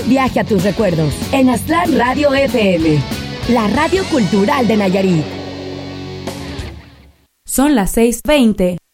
viaje a tus recuerdos en Aztlán Radio FM, la radio cultural de Nayarit. Son las 6:20.